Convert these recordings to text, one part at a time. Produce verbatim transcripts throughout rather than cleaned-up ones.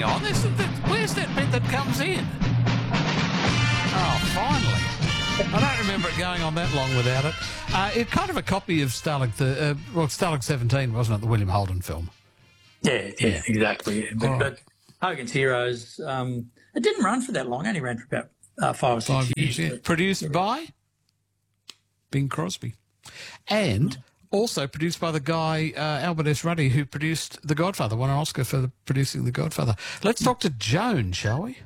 on. This, this, where's that bit that comes in? Oh, finally. I don't remember it going on that long without it. Uh, it's kind of a copy of Starling, th- uh, well, Starling seventeen, wasn't it, the William Holden film? Yeah, yeah, yeah. exactly. But, right. but Hogan's Heroes, um, it didn't run for that long. It only ran for about uh, five or six Five years. years yeah. But, produced yeah. by Bing Crosby. And also produced by the guy, uh, Albert S. Ruddy, who produced The Godfather, won an Oscar for producing The Godfather. Let's talk to Joan, shall we?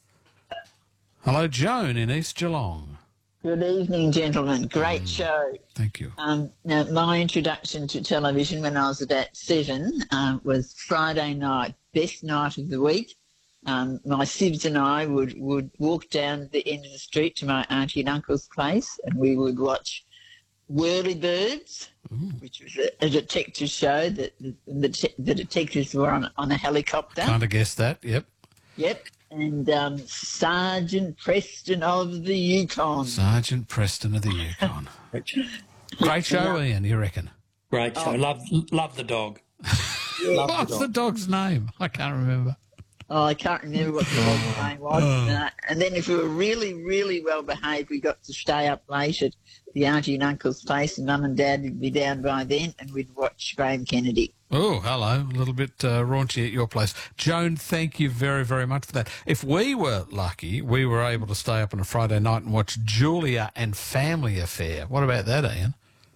Hello, Joan in East Geelong. Good evening, gentlemen. Great Mm, show. Thank you. Um, now, my introduction to television when I was about seven uh, was Friday night, best night of the week. Um, my sibs and I would, would walk down the end of the street to my auntie and uncle's place, and we would watch Whirlybirds, Ooh. which was a, a detective show that the, the, the detectives were on, on a helicopter. Kind of guessed that, yep. Yep. And um, Sergeant Preston of the Yukon. Sergeant Preston of the Yukon. Great show, Ian, you reckon? Great show. Oh. Love, love the dog. Love What's the the dog. dog's name? I can't remember. Oh, I can't remember what the dog's name was. Uh, and then if we were really, really well behaved, we got to stay up late at the auntie and uncle's place, and mum and dad would be down by then, and we'd watch Graham Kennedy. Oh, hello. A little bit uh, raunchy at your place. Joan, thank you very, very much for that. If we were lucky, we were able to stay up on a Friday night and watch Julia and Family Affair. What about that, Ian?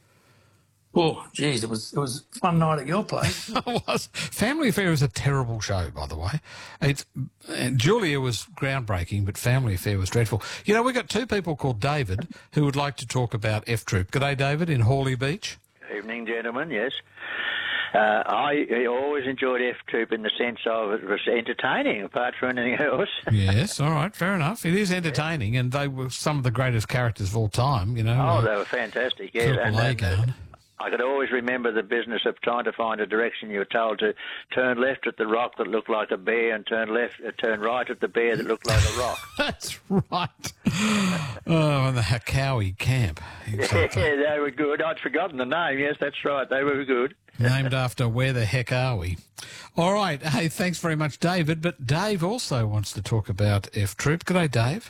Oh, geez, it was it was a fun night at your place. It was. Family Affair is a terrible show, by the way. It's and Julia was groundbreaking, but Family Affair was dreadful. You know, we've got two people called David who would like to talk about F Troop. G'day, David, in Hawley Beach. Evening, gentlemen, yes. Uh, I, I always enjoyed F Troop in the sense of it was entertaining, apart from anything else. Yes, all right, fair enough. It is entertaining, and they were some of the greatest characters of all time, you know. Oh, uh, they were fantastic, yes. Triple And, A and, going. I could always remember the business of trying to find a direction. You were told to turn left at the rock that looked like a bear and turn left, uh, turn right at the bear that looked like a rock. That's right. Oh, and the Hakawi camp. Exactly. Yeah, they were good. I'd forgotten the name. Yes, that's right. They were good. Named after Where the Heck Are We? All right. Hey, thanks very much, David. But Dave also wants to talk about F Troop. G'day, Dave.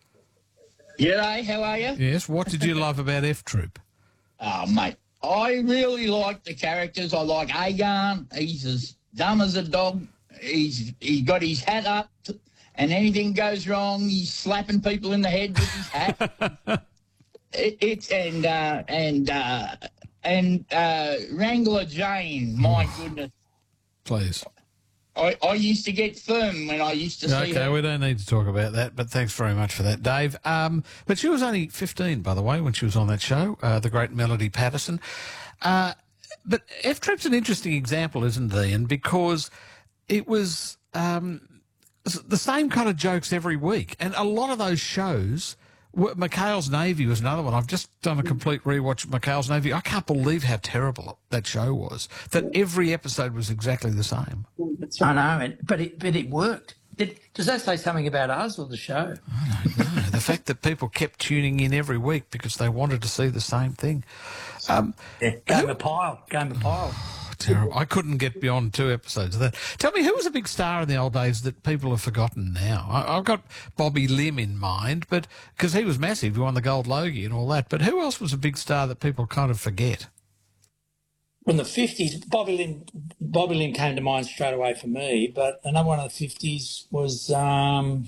G'day, how are you? Yes, what did you love about F Troop? Oh, mate, I really like the characters. I like Agarn. He's as dumb as a dog. He's he got his hat up, and anything goes wrong, he's slapping people in the head with his hat. it, it's and uh, and uh, and uh, Wrangler Jane. My goodness, Please. I, I used to get firm when I used to see Okay, her. we don't need to talk about that, but thanks very much for that, Dave. Um, but she was only fifteen, by the way, when she was on that show, uh, the great Melody Patterson. Uh, but F Troop's an interesting example, isn't it, Ian? Because it was um, the same kind of jokes every week. And a lot of those shows, McHale's Navy was another one. I've just done a complete rewatch of McHale's Navy. I can't believe how terrible that show was, that every episode was exactly the same. I know, it, but it but it worked. Did, does that say something about us or the show? I don't know. The fact that people kept tuning in every week because they wanted to see the same thing. Um, Yeah, game of pile, game of pile. Terrible. I couldn't get beyond two episodes of that. Tell me, who was a big star in the old days that people have forgotten now? I, I've got Bobby Lim in mind, but because he was massive, he won the Gold Logie and all that. But who else was a big star that people kind of forget? From the fifties, Bobby Lynn, Bobby Lynn came to mind straight away for me, but another one of the fifties was um,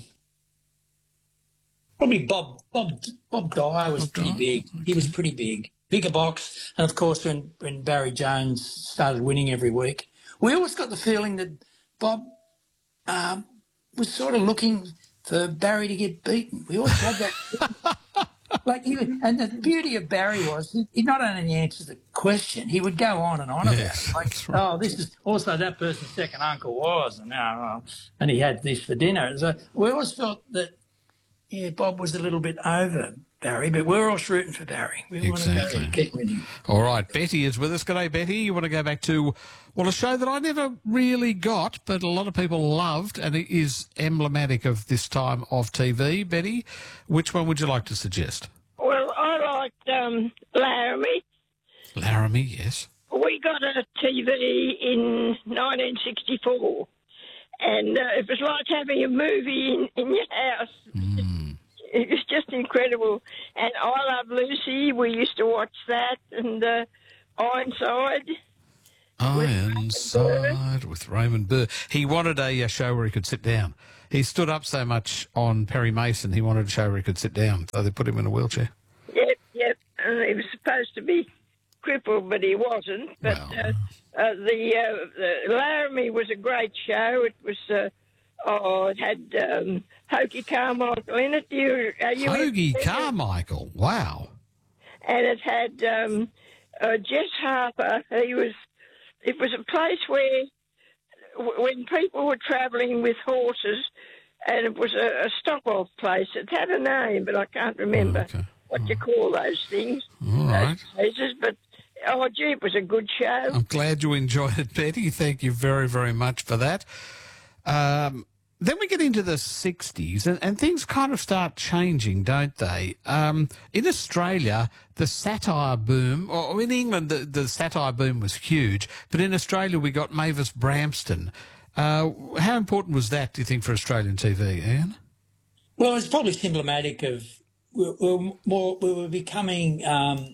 probably Bob Bob Bob Dyer was Bob pretty Dyer, big. He was pretty big. Bigger box. And, of course, when, when Barry Jones started winning every week, we always got the feeling that Bob um, was sort of looking for Barry to get beaten. We always had that. Like he, and the beauty of Barry was he, he not only answered the question, he would go on and on Yes, about it. Like, that's right. oh, this is also that person's second uncle was, and now, oh, and he had this for dinner. So we always felt that, yeah, Bob was a little bit over Barry, but we're all rooting for Barry. We Exactly. want to go keep winning. All right, Betty is with us. G'day, Betty. You want to go back to, well, a show that I never really got, but a lot of people loved, and it is emblematic of this time of T V. Betty, which one would you like to suggest? Well, I liked um, Laramie. Laramie, yes. We got a T V in nineteen sixty-four, and uh, it was like having a movie in, in your house. Mm. It was just incredible. And I Love Lucy, we used to watch that, and uh, Ironside. Ironside with Raymond Burr. He wanted a, a show where he could sit down. He stood up so much on Perry Mason, he wanted a show where he could sit down, so they put him in a wheelchair. Yep, yep. And he was supposed to be crippled, but he wasn't. But Well, uh, uh, the, uh, the Laramie was a great show. It was, uh, oh, it had um, Hoagie Carmichael in it. You, are you Hoagie Carmichael, wow. And it had um, uh, Jess Harper. He was. It was a place where, w- when people were travelling with horses, and it was a, a stop-off place. It had a name, but I can't remember Oh, okay. what you call those things. All right. Those places, but oh, gee, it was a good show. I'm glad you enjoyed it, Betty. Thank you very, very much for that. Um, then we get into the sixties, and, and things kind of start changing, don't they? Um, in Australia, the satire boom, or in England, the, the satire boom was huge, but in Australia, we got Mavis Bramston. Uh, how important was that, do you think, for Australian T V, Ian? Well, it's probably symptomatic of we we're more we were becoming. Um,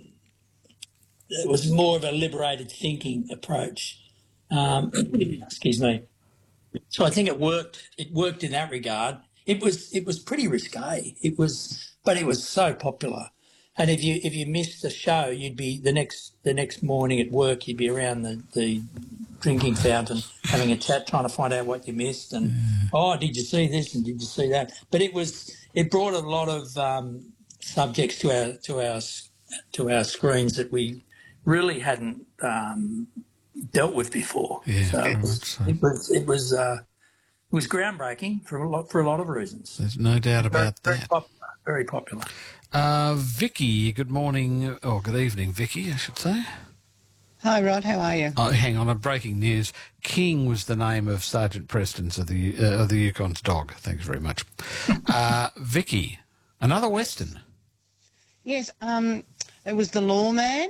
it was more of a liberated thinking approach. Um, excuse me. So I think it worked. It worked in that regard. It was it was pretty risque. It was, but it was so popular. And if you if you missed the show, you'd be the next the next morning at work. You'd be around the, the drinking fountain having a chat, trying to find out what you missed. And oh, did you see this? And did you see that? But it was it brought a lot of um, subjects to our to our to our screens that we really hadn't um, dealt with before. Yeah, so very it much was so. it was it was, uh, it was groundbreaking for a lot for a lot of reasons. There's no doubt Very, about very that. popular. Very popular. Uh, Vicky, good morning, or good evening, Vicky, I should say. Hi, Rod. How are you? Oh, hang on, breaking news. King was the name of Sergeant Preston's of the uh, of the Yukon's dog. Thanks very much. uh, Vicky, another Western. Yes, um, it was The Lawman,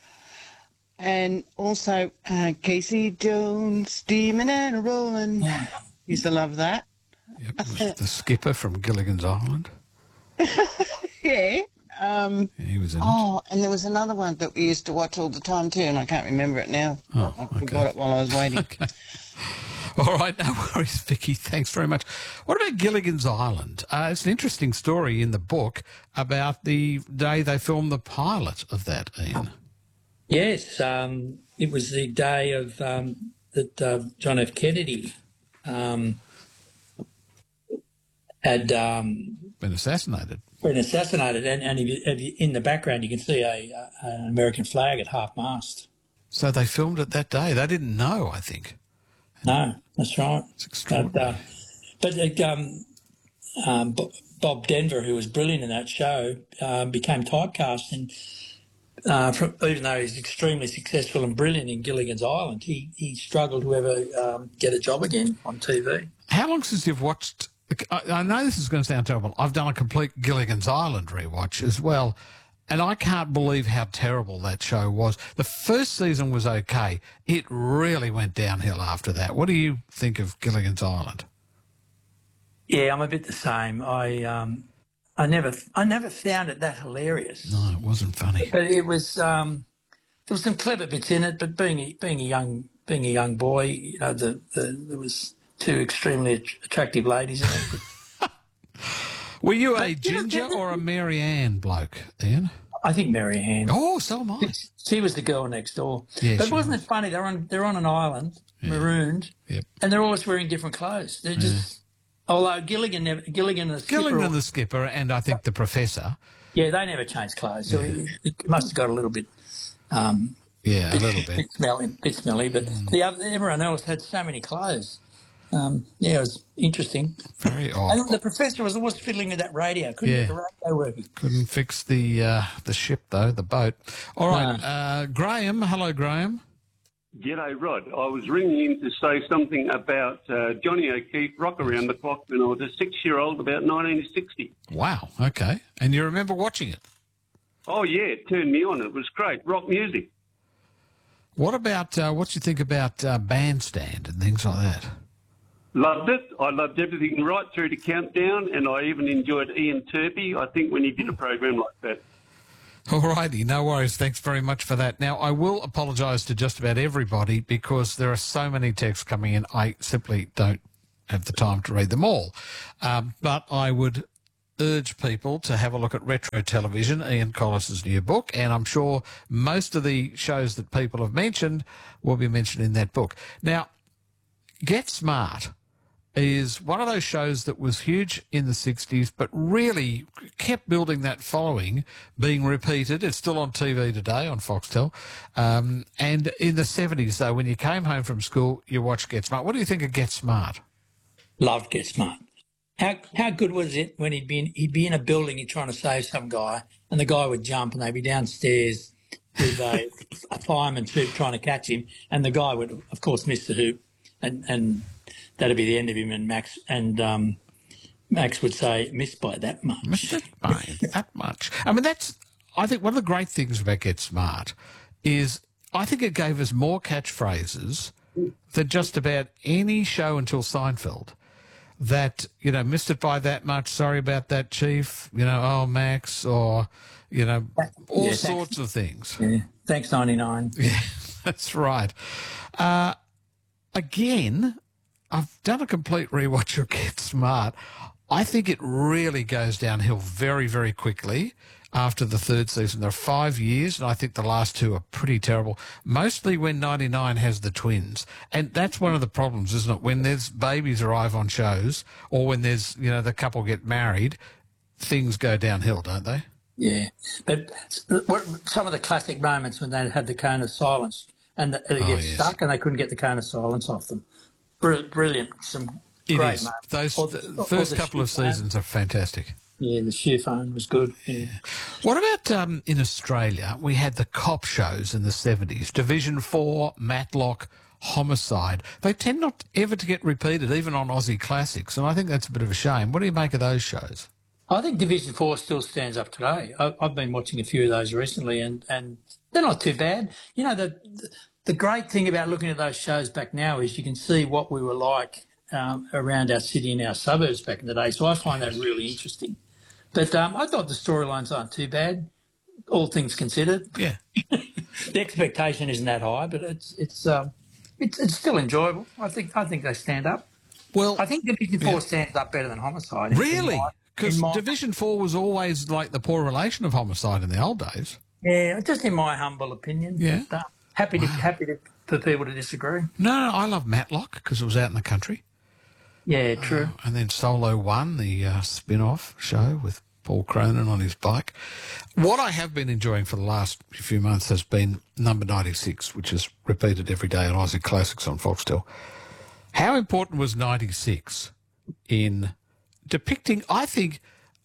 and also uh, Casey Jones, steaming and rolling. Used to love that. Yep, it was the skipper from Gilligan's Island. Yeah. Um, Yeah, he was in it. oh, and there was another one that we used to watch all the time too, and I can't remember it now. Oh, I okay. forgot it while I was waiting. Okay. All right, no worries, Vicky. Thanks very much. What about Gilligan's Island? Uh, it's an interesting story in the book about the day they filmed the pilot of that, Ian. Yes, um, it was the day of um, that uh, John F. Kennedy um, had um, Been assassinated. been assassinated, and, and if you, if you, in the background you can see a, a an American flag at half mast. So they filmed it that day. They didn't know, I think. No, that's right. It's But, extraordinary. uh, but uh, um, um, Bo- Bob Denver, who was brilliant in that show, um, became typecast, and uh, from, even though he's extremely successful and brilliant in Gilligan's Island, he, he struggled to ever um, get a job again on T V. How long since you've watched... I, I know this is going to sound terrible. I've done a complete Gilligan's Island rewatch as well, and I can't believe how terrible that show was. The first season was okay. It really went downhill after that. What do you think of Gilligan's Island? Yeah, I'm a bit the same. I um, I never I never found it that hilarious. No, it wasn't funny. But it was um, there was some clever bits in it. But being a, being a young being a young boy, you know, the, the there was two extremely att- attractive ladies in it. Were you a Ginger or a Mary Ann bloke, Ian? I think Mary Ann. Oh, so am I. She was the girl next door. Yeah, but she wasn't was. it funny? They're on they're on an island, marooned, Yep. and they're always wearing different clothes. They're just. Although Gilligan, never, Gilligan, and the skipper, Gilligan the skipper and I think the professor. yeah, they never changed clothes. So it, it must have got a little bit, um, Yeah, a little bit. bit smelly, bit smelly. But the other, everyone else had so many clothes. Um, yeah, it was interesting. Very odd. And the professor was always fiddling with that radio. Couldn't Yeah. get the radio working. Couldn't fix the uh, the ship, though, the boat. All right, No. uh, Graham. Hello, Graham. G'day, Rod. I was ringing in to say something about uh, Johnny O'Keefe, Rock Around the Clock, when I was a six-year-old, about nineteen sixty. Wow, okay. And you remember watching it? Oh, yeah, it turned me on. It was great. Rock music. What about, uh, what do you think about uh, Bandstand and things like that? Loved it. I loved everything right through to Countdown, and I even enjoyed Ian Turpie, I think, when he did a program like that. All righty, no worries. Thanks very much for that. Now, I will apologise to just about everybody because there are so many texts coming in, I simply don't have the time to read them all. Um, but I would urge people to have a look at Retro Television, Ian Collis's new book, and I'm sure most of the shows that people have mentioned will be mentioned in that book. Now, Get Smart is one of those shows that was huge in the sixties, but really kept building that following, being repeated. It's still on T V today on Foxtel. Um, and in the seventies, though, when you came home from school, you watched Get Smart. What do you think of Get Smart? Loved Get Smart. How how good was it when he'd be in, he'd be in a building, he'd trying to save some guy, and the guy would jump, and they'd be downstairs with a, a fireman's hoop trying to catch him, and the guy would, of course, miss the hoop, and and that'd be the end of him. And Max and um, Max would say, "Missed by that much." Missed it by that much. I mean, that's. I think one of the great things about Get Smart is I think it gave us more catchphrases than just about any show until Seinfeld. That, you know, missed it by that much, sorry about that, Chief, you know, oh, Max, or, you know, all Yeah, sorts of things. Yeah. Thanks, ninety-nine. Yeah, that's right. Uh, again, I've done a complete rewatch of Get Smart. I think it really goes downhill very, very quickly after the third season. There are five years, and I think the last two are pretty terrible, mostly when ninety-nine has the twins. And that's one of the problems, isn't it? When there's babies arrive on shows or when there's, you know, the couple get married, things go downhill, don't they? Yeah, but what, some of the classic moments when they had the cone of silence and the, it Oh, gets yes. stuck and they couldn't get the cone of silence off them. Br- Brilliant. Some It great is. moments. Those Or the- the or first the couple of shoe phone. seasons are fantastic. Yeah, the shoe phone was good. Yeah. What about um, in Australia? We had the cop shows in the seventies, Division four, Matlock, Homicide. They tend not ever to get repeated, even on Aussie Classics, and I think that's a bit of a shame. What do you make of those shows? I think Division Four still stands up today. I, I've been watching a few of those recently, and, and they're not too bad. You know, the the great thing about looking at those shows back now is you can see what we were like um, around our city and our suburbs back in the day. So I find that really interesting. But um, I thought the storylines aren't too bad, all things considered. Yeah. The expectation isn't that high, but it's it's um, it's it's still enjoyable. I think I think they stand up. Well, I think Division Four yeah. stands up better than Homicide. in- in really? my- Because in my- Division four was always like the poor relation of Homicide in the old days. Yeah, just in my humble opinion. Yeah. But, uh, happy to happy to, for people to disagree. No, no, I love Matlock because it was out in the country. Yeah, true. And then Solo One, the uh, spin-off show with Paul Cronin on his bike. What I have been enjoying for the last few months has been Number ninety-six, which is repeated every day on Aussie Classics on Foxtel. How important was ninety-six in depicting, I think,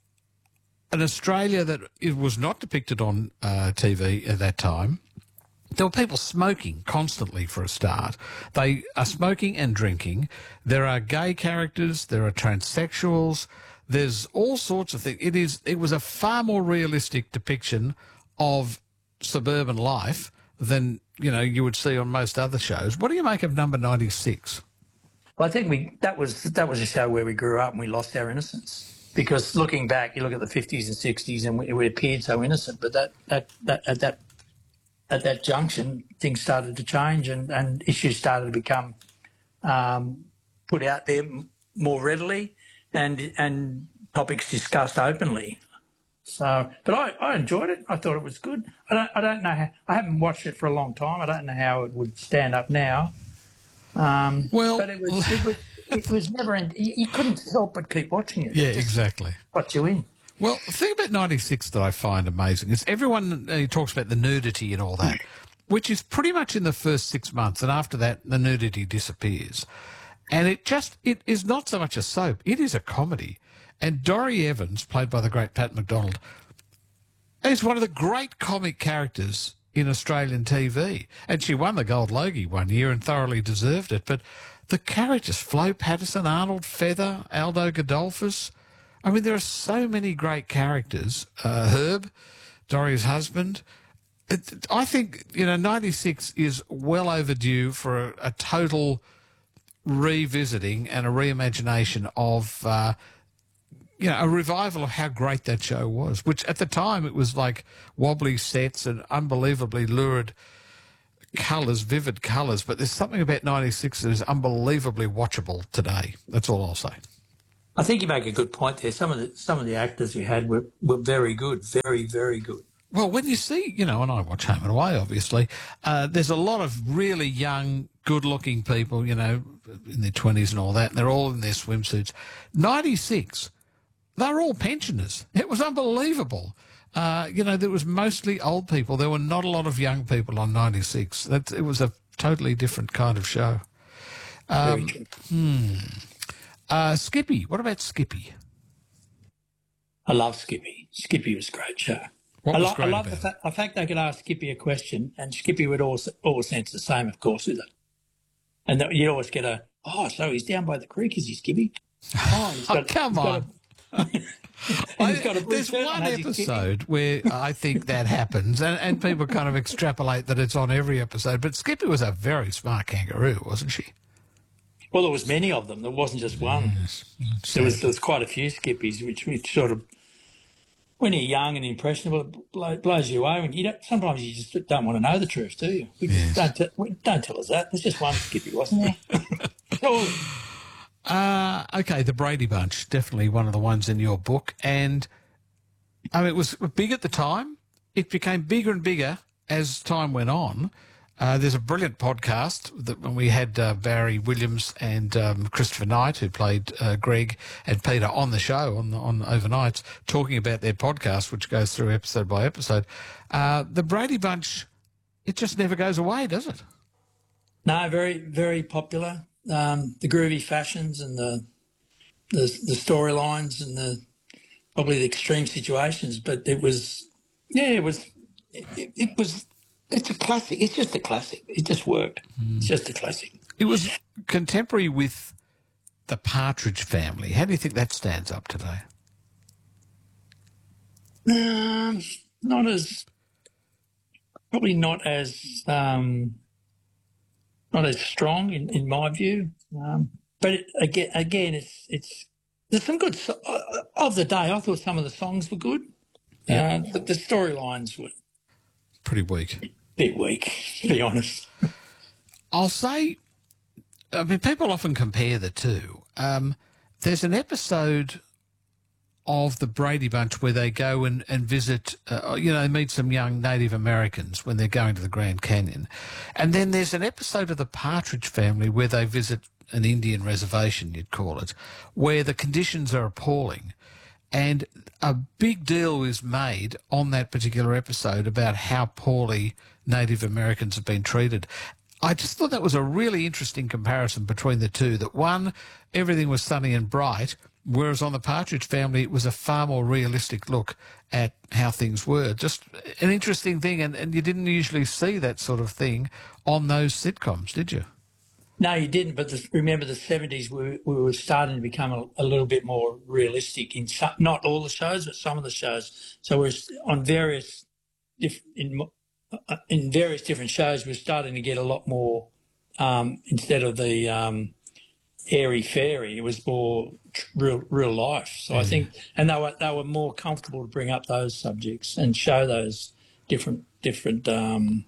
an Australia that it was not depicted on uh, T V at that time? There were people smoking constantly for a start. They are smoking and drinking. There are gay characters. There are transsexuals. There's all sorts of things. It is. It was a far more realistic depiction of suburban life than, you know, you would see on most other shows. What do you make of Number ninety-six? Well, I think we that was that was a show where we grew up and we lost our innocence. Because looking back, you look at the fifties and sixties, and we, we appeared so innocent. But that that, that at that at that junction, things started to change, and, and issues started to become um, put out there m- more readily, and and topics discussed openly. So, but I, I enjoyed it. I thought it was good. I don't I don't know how, I haven't watched it for a long time. I don't know how it would stand up now. Um, Well- but it was it was it was never end. You, you couldn't help but keep watching it. Yeah, It just exactly. got you in. Well, the thing about ninety-six that I find amazing is everyone uh, talks about the nudity and all that, which is pretty much in the first six months, and after that, the nudity disappears. And it just, it is not so much a soap, it is a comedy. And Dory Evans, played by the great Pat McDonald, is one of the great comic characters in Australian T V. And she won the Gold Logie one year and thoroughly deserved it. But the characters, Flo Patterson, Arnold Feather, Aldo Godolphus, I mean, there are so many great characters. Uh, Herb, Dory's husband. It, I think, you know, ninety-six is well overdue for a, a total revisiting and a reimagination of, uh, you know, a revival of how great that show was, which at the time it was like wobbly sets and unbelievably lurid colours, vivid colours. But there's something about ninety-six that is unbelievably watchable today. That's all I'll say. I think you make a good point there. Some of the some of the actors you had were, were very good, very, very good. Well, when you see, you know, and I watch Home and Away, obviously, uh, there's a lot of really young, good-looking people, you know, in their twenties and all that, and they're all in their swimsuits. ninety-six, they're all pensioners. It was unbelievable. Uh, you know, there was mostly old people. There were not a lot of young people on ninety-six. That, it was a totally different kind of show. Um, Very true. Hmm. Uh, Skippy, what about Skippy? I love Skippy. Skippy was a great show. What I, was lo- great I love about the it? fact I think they could ask Skippy a question, and Skippy would always always answer the same, of course, with it. And that, you'd always get a, oh, so he's down by the creek, is he, Skippy? Oh, he's Oh, got, come he's got on. a- and he's got a blue There's shirt on, one has he, Skippy? episode where I think that happens, and, and people kind of extrapolate that it's on every episode, but Skippy was a very smart kangaroo, wasn't she? Well, there was many of them. There wasn't just one. There was there was quite a few Skippies, which, which sort of, when you're young and impressionable, it blow, blows you away. When you don't, sometimes you just don't want to know the truth, do you? We just don't, t- we, don't tell us that. There's just one Skippy, wasn't there? Oh, Uh, okay, the Brady Bunch, definitely one of the ones in your book. And, I mean, it was big at the time. It became bigger and bigger as time went on. Uh, there's a brilliant podcast that when we had uh, Barry Williams and um, Christopher Knight, who played uh, Greg and Peter on the show on on Overnights, talking about their podcast, which goes through episode by episode. Uh, the Brady Bunch, it just never goes away, does it? no, very, very popular. Um, the groovy fashions and the the, the storylines and the probably the extreme situations, but it was, yeah, it was, it, it was, it's a classic. It's just a classic. It just worked. It's just a classic. It was contemporary with the Partridge Family. How do you think that stands up today? Um, not as, probably not as, um, not as strong in, in my view. Um, but it, again, again, it's it's there's some good so- uh, of the day. I thought some of the songs were good. Yeah. Uh, the, the storylines were Pretty weak. a bit weak, to be honest. I'll say, I mean, people often compare the two. Um, there's an episode of the Brady Bunch where they go and, and visit, uh, you know, they meet some young Native Americans when they're going to the Grand Canyon. And then there's an episode of the Partridge Family where they visit an Indian reservation, you'd call it, where the conditions are appalling. And a big deal is made on that particular episode about how poorly Native Americans have been treated. I just thought that was a really interesting comparison between the two, that one, everything was sunny and bright, whereas on the Partridge Family, it was a far more realistic look at how things were. Just an interesting thing, and, and you didn't usually see that sort of thing on those sitcoms, did you? No, you didn't. But the, remember, the seventies, we, we were starting to become a, a little bit more realistic in some, not all the shows, but some of the shows. So we're on various diff, in uh, in various different shows. We're starting to get a lot more um, instead of the um, airy fairy. It was more tr- real real life. So I think, and they were they were more comfortable to bring up those subjects and show those different different. Um,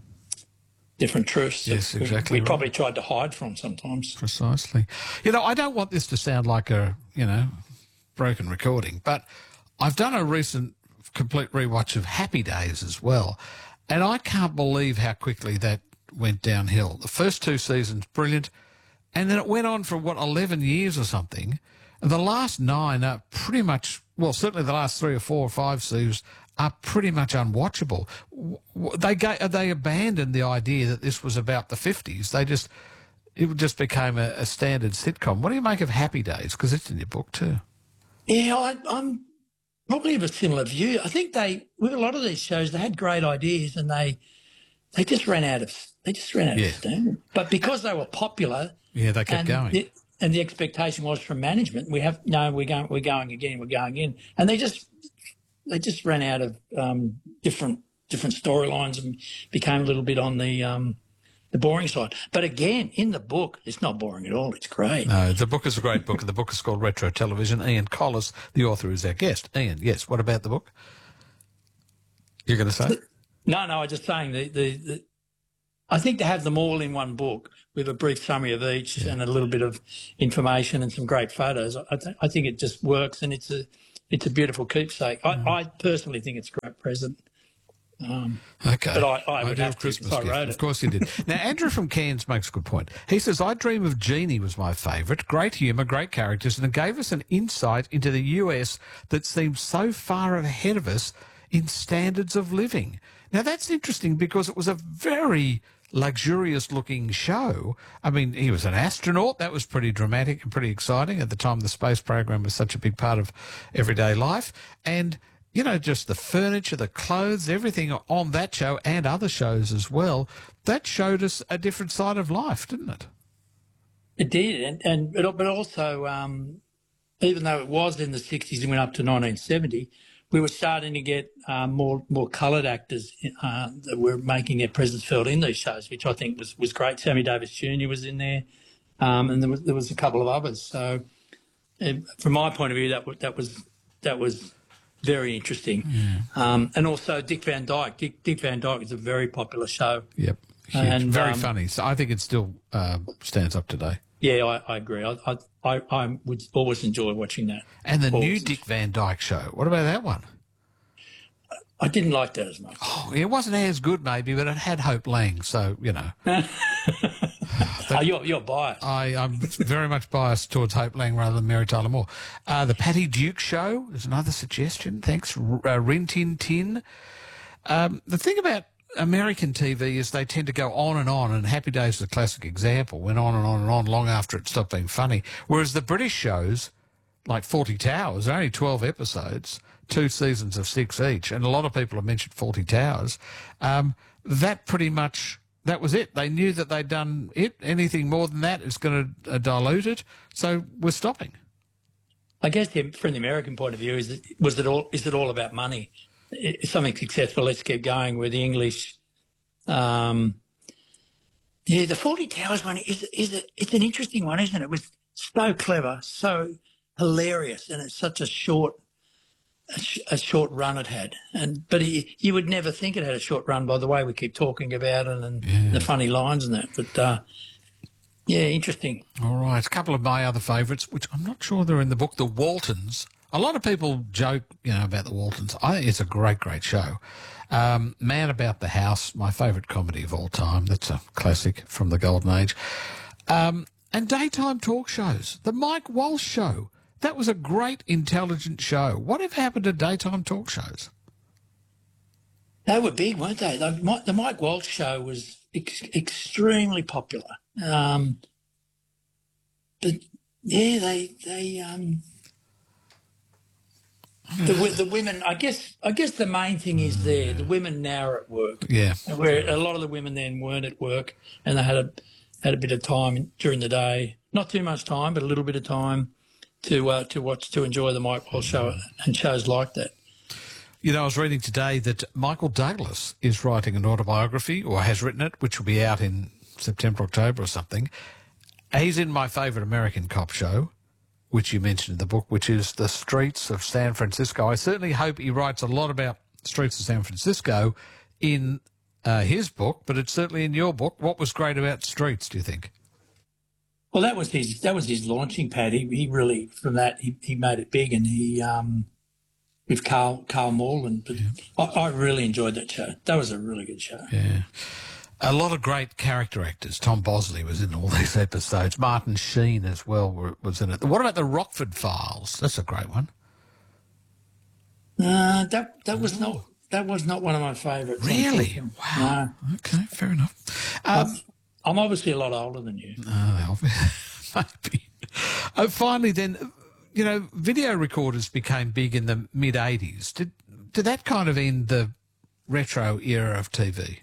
different truths Yes, that we- exactly we right. probably tried to hide from sometimes. Precisely. You know, I don't want this to sound like a, you know, broken recording, but I've done a recent complete rewatch of Happy Days as well, and I can't believe how quickly that went downhill. The first two seasons, brilliant, and then it went on for, what, eleven years or something, and the last nine are pretty much, well, certainly the last three or four or five seasons are pretty much unwatchable. W- w- They ga- they abandoned the idea that this was about the fifties. They just it just became a, a standard sitcom. What do you make of Happy Days? Because it's in your book too. Yeah, I, I'm probably of a similar view. I think they, with a lot of these shows, they had great ideas and they they just ran out of they just ran out Yeah. of steam. But because they were popular, Yeah, they kept and going. the, and the expectation was from management, we have no, we're going, we're going again, we're going in, and they just they just ran out of um, different different storylines and became a little bit on the um, the boring side. But again, in the book, it's not boring at all. It's great. No, the book is a great book, and the book is called Retro Television. Ian Collis, the author, is our guest. Ian, yes, what about the book? You're going to say? No, no, I was just saying the, the, the I think to have them all in one book with a brief summary of each yeah. and a little bit of information and some great photos, I, th- I think it just works, and it's a it's a beautiful keepsake. I, mm. I personally think it's a great present. Um, okay. But I, I would Ideal have Christmas to, I gift. wrote Of it. course you did. Now, Andrew from Cairns makes a good point. He says, I Dream of Jeannie was my favourite. Great humour, great characters, and it gave us an insight into the U S that seems so far ahead of us in standards of living. Now, that's interesting because it was a very luxurious-looking show. I mean, he was an astronaut. That was pretty dramatic and pretty exciting. At the time, the space program was such a big part of everyday life. And you know, just the furniture, the clothes, everything on that show and other shows as well, that showed us a different side of life, didn't it? It did. And, and but also, um, even though it was in the sixties and went up to nineteen seventy, we were starting to get uh, more more coloured actors uh, that were making their presence felt in these shows, which I think was, was great. Sammy Davis Junior was in there, um, and there was, there was a couple of others. So uh, from my point of view, that, that was that was... very interesting. Yeah. Um, and also Dick Van Dyke. Dick, Dick Van Dyke is a very popular show. Yep. Huge. And, very um, funny. So I think it still uh, stands up today. Yeah, I, I agree. I, I, I, I would always enjoy watching that. And the always. new Dick Van Dyke show. What about that one? I didn't like that as much. Oh, it wasn't as good maybe, but it had Hope Lang, so, you know. Oh, you're, you're biased. I, I'm very much biased towards Hope Lang rather than Mary Tyler Moore. Uh, the Patty Duke Show is another suggestion. Thanks. Uh, Rin Tin Tin. Um, the thing about American T V is they tend to go on and on, and Happy Days is a classic example, went on and on and on long after it stopped being funny. Whereas the British shows, like Fawlty Towers, are only twelve episodes, two seasons of six each, and a lot of people have mentioned Fawlty Towers. Um, that pretty much... That was it. They knew that they'd done it. Anything more than that is going to uh, dilute it. So we're stopping. I guess the, from the American point of view, is it, was it all? Is it all about money? It's something successful. Let's keep going. Where the English, um, yeah, the Fawlty Towers one is is a, it's an interesting one, isn't it? It was so clever, so hilarious, and it's such a short. A, sh- a short run it had, and but he, you would never think it had a short run by the way we keep talking about it and yeah. the funny lines and that. But uh, yeah, interesting. All right, a couple of my other favourites, which I'm not sure they're in the book. The Waltons. A lot of people joke, you know, about the Waltons. I think it's a great, great show. Um, Man About the House, my favourite comedy of all time. That's a classic from the golden age. Um, and daytime talk shows. The Mike Walsh Show. That was a great, intelligent show. Whatever happened to daytime talk shows? They were big, weren't they? The, the Mike Walsh Show was ex- extremely popular. Um, but yeah, they they um, the the women. I guess I guess the main thing is there. The women now are at work. Yeah, where a lot of the women then weren't at work, and they had a had a bit of time during the day. Not too much time, but a little bit of time. To uh, to watch, to enjoy the Mike Walsh Show and shows like that. You know, I was reading today that Michael Douglas is writing an autobiography, or has written it, which will be out in September, October or something. He's in my favourite American cop show, which you mentioned in the book, which is The Streets of San Francisco. I certainly hope he writes a lot about Streets of San Francisco in uh, his book, but it's certainly in your book. What was great about Streets, do you think? Well, that was his that was his launching pad. He, he really, from that, he, he made it big, and he um, with Carl Carl Morland. But yeah. I, I really enjoyed that show. That was a really good show. Yeah, a lot of great character actors. Tom Bosley was in all these episodes. Martin Sheen as well were, was in it. What about the Rockford Files? That's a great one. Uh, that that was not that was not one of my favourites. Really? Wow. No. Okay, fair enough. Um, I'm obviously a lot older than you. Oh, maybe. Oh, finally, then, you know, video recorders became big in the mid eighties. Did did that kind of end the retro era of T V?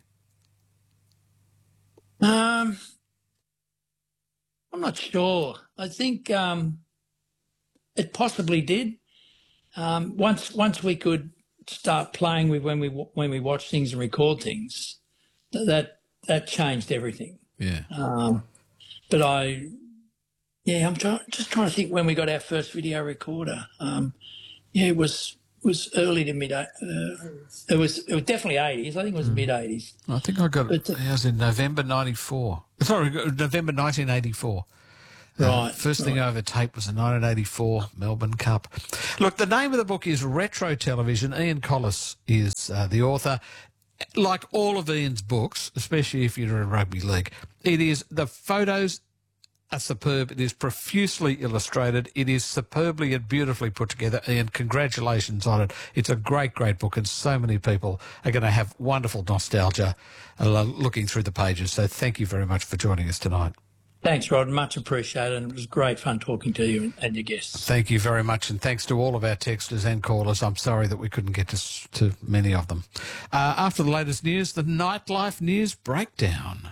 Um, I'm not sure. I think um, it possibly did. Um, once once we could start playing with when we when we watch things and record things, that that changed everything. Yeah. Um, but I, yeah, I'm try, just trying to think when we got our first video recorder. Um, yeah, it was was early to mid. Uh, it was it was definitely eighties. I think it was mm. mid eighties. I think I got it. It was in November ninety-four. Sorry, November nineteen eighty-four. Right. Uh, first right. thing over tape was the nineteen eighty-four Melbourne Cup. Look, the name of the book is Retro Television. Ian Collis is uh, the author. Like all of Ian's books, especially if you're in rugby league, it is the photos are superb. It is profusely illustrated. It is superbly and beautifully put together. Ian, congratulations on it. It's a great, great book, and so many people are going to have wonderful nostalgia uh, looking through the pages. So thank you very much for joining us tonight. Thanks, Rod. Much appreciated. And it was great fun talking to you and your guests. Thank you very much. And thanks to all of our texters and callers. I'm sorry that we couldn't get to, to many of them. Uh, after the latest news, the Nightlife News Breakdown.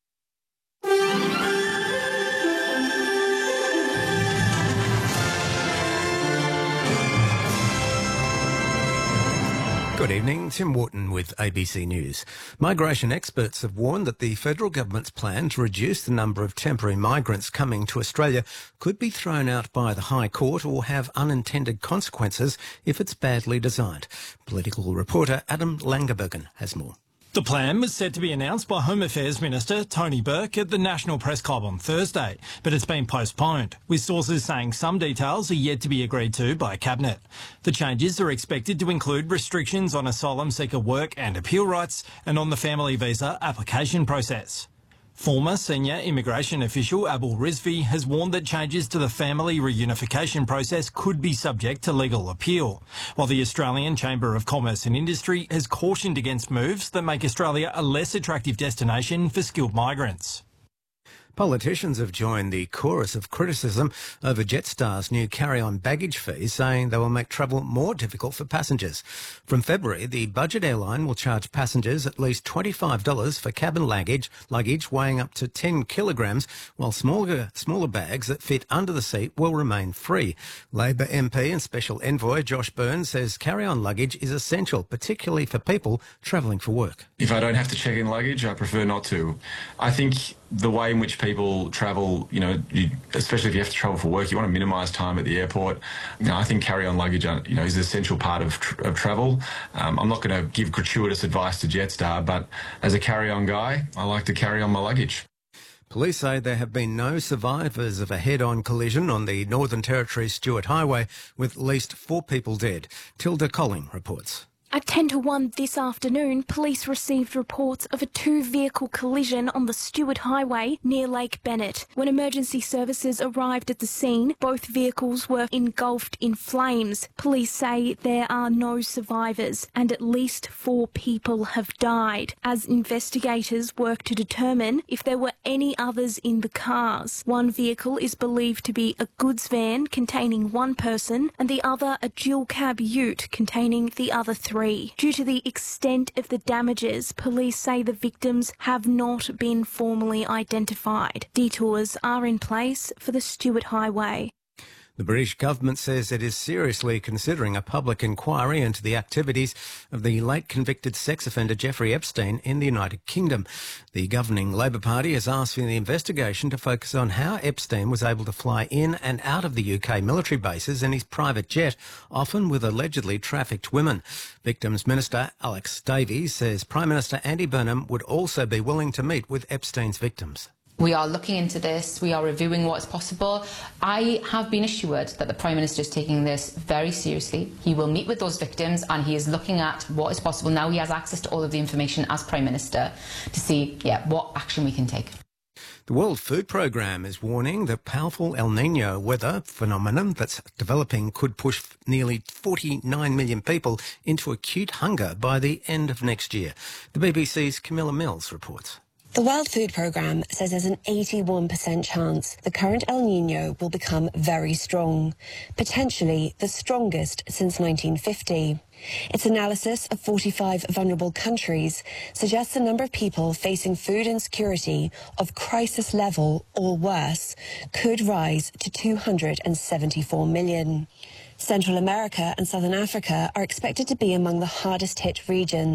Good evening, Tim Wharton with A B C News. Migration experts have warned that the federal government's plan to reduce the number of temporary migrants coming to Australia could be thrown out by the High Court or have unintended consequences if it's badly designed. Political reporter Adam Langerbergen has more. The plan was set to be announced by Home Affairs Minister Tony Burke at the National Press Club on Thursday, but it's been postponed, with sources saying some details are yet to be agreed to by Cabinet. The changes are expected to include restrictions on asylum seeker work and appeal rights and on the family visa application process. Former senior immigration official Abul Rizvi has warned that changes to the family reunification process could be subject to legal appeal, while the Australian Chamber of Commerce and Industry has cautioned against moves that make Australia a less attractive destination for skilled migrants. Politicians have joined the chorus of criticism over Jetstar's new carry-on baggage fees, saying they will make travel more difficult for passengers. From February, the budget airline will charge passengers at least twenty-five dollars for cabin luggage, luggage weighing up to ten kilograms, while smaller, smaller bags that fit under the seat will remain free. Labor M P and Special Envoy Josh Burns says carry-on luggage is essential, particularly for people travelling for work. If I don't have to check in luggage, I prefer not to. I think the way in which people travel, you know, you, especially if you have to travel for work, you want to minimise time at the airport. You know, I think carry-on luggage, you know, is an essential part of, tr of travel. Um, I'm not going to give gratuitous advice to Jetstar, but as a carry-on guy, I like to carry on my luggage. Police say there have been no survivors of a head-on collision on the Northern Territory Stuart Highway, with at least four people dead. Tilda Colling reports. At ten to one this afternoon, police received reports of a two-vehicle collision on the Stuart Highway near Lake Bennett. When emergency services arrived at the scene, both vehicles were engulfed in flames. Police say there are no survivors and at least four people have died, as investigators work to determine if there were any others in the cars. One vehicle is believed to be a goods van containing one person and the other a dual-cab ute containing the other three. Due to the extent of the damages, police say the victims have not been formally identified. Detours are in place for the Stuart Highway. The British government says it is seriously considering a public inquiry into the activities of the late convicted sex offender Jeffrey Epstein in the United Kingdom. The governing Labor Party is asking the investigation to focus on how Epstein was able to fly in and out of the U K military bases in his private jet, often with allegedly trafficked women. Victims Minister Alex Davies says Prime Minister Andy Burnham would also be willing to meet with Epstein's victims. We are looking into this. We are reviewing what is possible. I have been assured that the Prime Minister is taking this very seriously. He will meet with those victims and he is looking at what is possible. Now he has access to all of the information as Prime Minister to see yeah, what action we can take. The World Food Programme is warning that powerful El Niño weather phenomenon that's developing could push nearly forty-nine million people into acute hunger by the end of next year. The B B C's Camilla Mills reports. The World Food Programme says there's an eighty-one percent chance the current El Niño will become very strong, potentially the strongest since nineteen fifty. Its analysis of forty-five vulnerable countries suggests the number of people facing food insecurity of crisis level or worse could rise to two hundred seventy-four million. Central America and Southern Africa are expected to be among the hardest hit regions.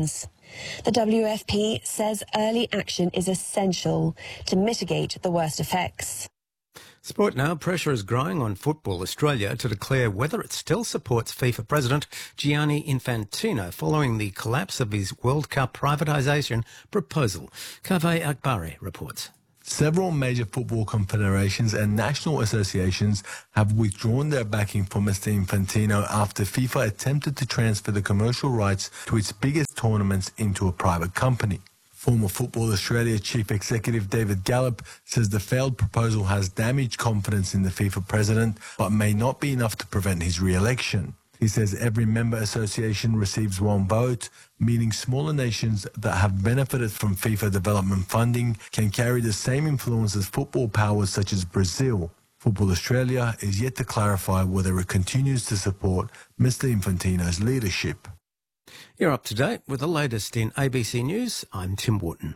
The W F P says early action is essential to mitigate the worst effects. Sport now. Pressure is growing on Football Australia to declare whether it still supports FIFA President Gianni Infantino following the collapse of his World Cup privatisation proposal. Kaveh Akbari reports. Several major football confederations and national associations have withdrawn their backing for Mister Infantino after FIFA attempted to transfer the commercial rights to its biggest tournaments into a private company. Former Football Australia Chief Executive David Gallop says the failed proposal has damaged confidence in the FIFA president, but may not be enough to prevent his re-election. He says every member association receives one vote, meaning smaller nations that have benefited from FIFA development funding can carry the same influence as football powers such as Brazil. Football Australia is yet to clarify whether it continues to support Mister Infantino's leadership. You're up to date with the latest in A B C News. I'm Tim Wharton.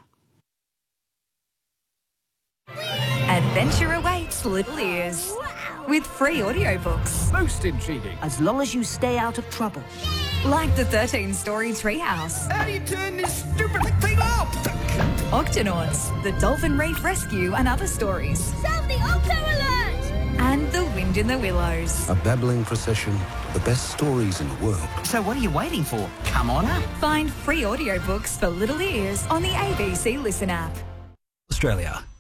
Adventure awaits Little Ears with free audiobooks. Most intriguing. As long as you stay out of trouble. Like the thirteen-story Treehouse. How do you turn this stupid thing off? Octonauts, the Dolphin Reef Rescue and other stories. Sound the Octo Alert! And The Wind in the Willows. A babbling procession, the best stories in the world. So what are you waiting for? Come on up. Find free audiobooks for Little Ears on the A B C Listen app. Australia.